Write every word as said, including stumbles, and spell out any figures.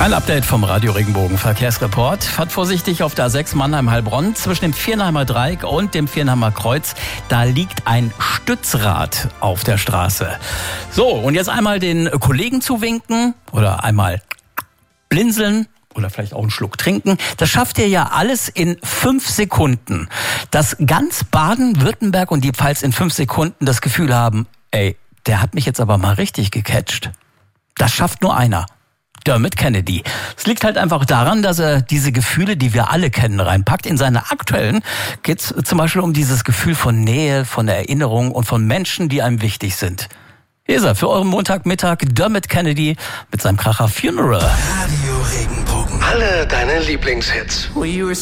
Ein Update vom Radio Regenbogen Verkehrsreport. Fahrt vorsichtig auf der A sechs Mannheim-Heilbronn zwischen dem Viernheimer Dreieck und dem Viernheimer Kreuz. Da liegt ein Stützrad auf der Straße. So, und jetzt einmal den Kollegen zuwinken oder einmal blinzeln oder vielleicht auch einen Schluck trinken. Das schafft ihr ja alles in fünf Sekunden. Dass ganz Baden-Württemberg und die Pfalz in fünf Sekunden das Gefühl haben, ey, der hat mich jetzt aber mal richtig gecatcht. Das schafft nur einer. Dermot Kennedy. Es liegt halt einfach daran, dass er diese Gefühle, die wir alle kennen, reinpackt. In seiner aktuellen geht es zum Beispiel um dieses Gefühl von Nähe, von Erinnerung und von Menschen, die einem wichtig sind. Hier ist er für euren Montagmittag, Dermot Kennedy mit seinem Kracher Funeral. Radio Regenbogen. Alle deine Lieblingshits.